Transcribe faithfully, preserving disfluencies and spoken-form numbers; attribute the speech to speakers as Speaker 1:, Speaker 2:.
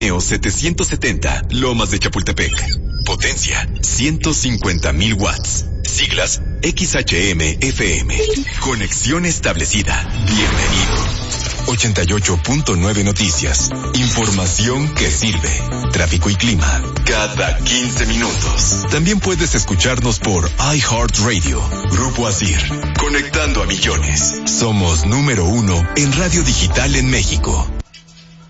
Speaker 1: setecientos setenta, Lomas de Chapultepec. Potencia, ciento cincuenta mil watts. Siglas, X H M F M. Conexión establecida. Bienvenido. ochenta y ocho punto nueve Noticias. Información que sirve. Tráfico y clima. Cada quince minutos. También puedes escucharnos por iHeartRadio. Grupo Asir. Conectando a millones. Somos número uno en radio digital en México.